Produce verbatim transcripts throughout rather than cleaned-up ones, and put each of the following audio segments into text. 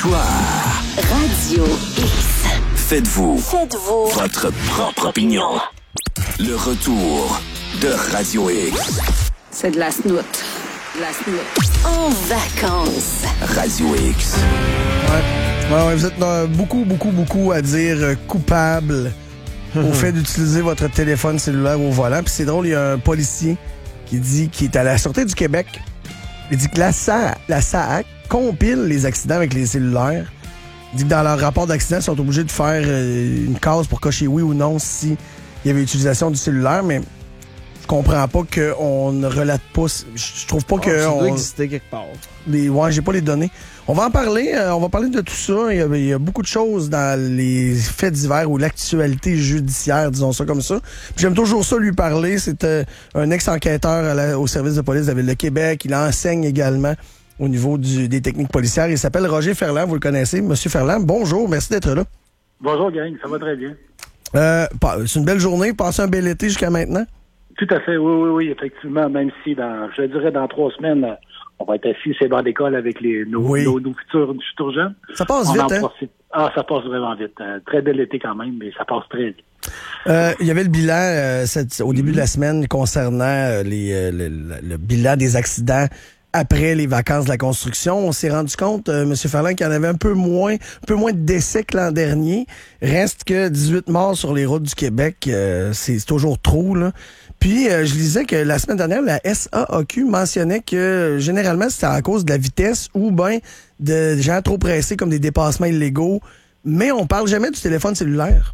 L'histoire. Radio X. Faites-vous. Faites-vous. Votre propre opinion. Le retour de Radio X. C'est de la snoute. De la snoute. En vacances. Radio X. Ouais. Ouais, ouais, vous êtes euh, beaucoup, beaucoup, beaucoup à dire euh, coupable au fait d'utiliser votre téléphone cellulaire au volant. Puis c'est drôle, il y a un policier qui dit qu'il est à la Sûreté du Québec. Il dit que la S A, la S A A C compile les accidents avec les cellulaires. Il dit que dans leur rapport d'accident, ils sont obligés de faire euh, une case pour cocher oui ou non si il y avait utilisation du cellulaire, mais je comprends pas qu'on ne relate pas. Je trouve pas oh, que. Ça on, doit exister quelque part. Les, ouais, j'ai pas les données. On va en parler. Euh, on va parler de tout ça. Il y, a, il y a beaucoup de choses dans les faits divers ou l'actualité judiciaire, disons ça comme ça. Puis j'aime toujours ça lui parler. C'est euh, un ex-enquêteur à la, au service de police de la Ville de Québec. Il enseigne également au niveau du, des techniques policières. Il s'appelle Roger Ferland. Vous le connaissez. Monsieur Ferland, bonjour. Merci d'être là. Bonjour, gang. Ça va très bien. Euh, c'est une belle journée. Passez un bel été jusqu'à maintenant. Tout à fait. Oui, oui, oui. Effectivement, même si dans, je dirais dans trois semaines, on va être assis sur les bancs d'école avec les, nos, oui. nos, nos futurs, futurs jeunes. Ça passe on vite, hein? Profite. Ah, ça passe vraiment vite. Un très bel été quand même, mais ça passe très vite. Euh, il y avait le bilan euh, cette, au début mm-hmm. de la semaine concernant euh, les, euh, le, le, le bilan des accidents après les vacances de la construction. On s'est rendu compte, euh, M. Ferland, qu'il y en avait un peu moins, un peu moins de décès que l'an dernier. Reste que dix-huit morts sur les routes du Québec. Euh, c'est, c'est toujours trop, là. Puis, euh, je lisais que la semaine dernière, la S A A Q mentionnait que euh, généralement, c'était à cause de la vitesse ou bien de gens trop pressés comme des dépassements illégaux. Mais on parle jamais du téléphone cellulaire.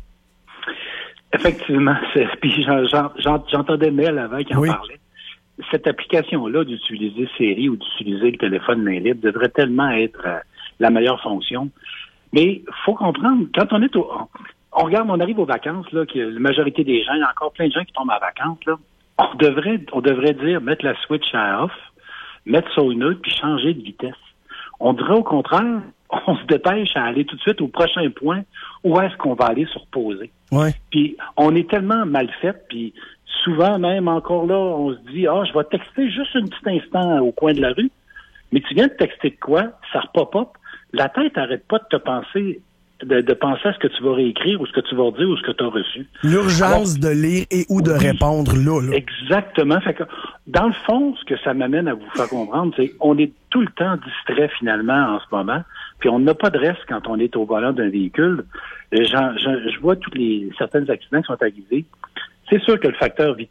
Effectivement. C'est, puis j'en, j'en, j'entendais Mel avant qui en oui. parlait. Cette application-là d'utiliser Siri ou d'utiliser le téléphone main libre devrait tellement être euh, la meilleure fonction. Mais faut comprendre, quand on est au... On regarde, on arrive aux vacances, là, que la majorité des gens, il y a encore plein de gens qui tombent en vacances, là. On devrait, on devrait dire, mettre la switch à off, mettre ça au neutre, puis changer de vitesse. On dirait au contraire, on se dépêche à aller tout de suite au prochain point où est-ce qu'on va aller se reposer. Ouais. Puis on est tellement mal fait, puis souvent même encore là, on se dit, ah, je vais texter juste un petit instant au coin de la rue, mais tu viens de texter de quoi? Ça repop-up. La tête n'arrête pas de te penser... De, de penser à ce que tu vas réécrire ou ce que tu vas dire ou ce que tu as reçu. L'urgence Alors, de lire et ou de oui, répondre là, là. Exactement. Fait que, dans le fond, ce que ça m'amène à vous faire comprendre, c'est qu'on est tout le temps distrait finalement en ce moment, puis on n'a pas de reste quand on est au volant d'un véhicule. J'en, j'en, je vois tous les certains accidents qui sont avisés. C'est sûr que le facteur